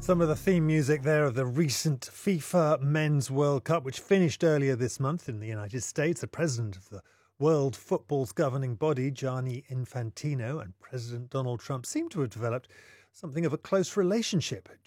Some of the theme music there of the recent FIFA Men's World Cup, which finished earlier this month in the United States. The president of the World Football's governing body, Gianni Infantino, and President Donald Trump seem to have developed something of a close relationship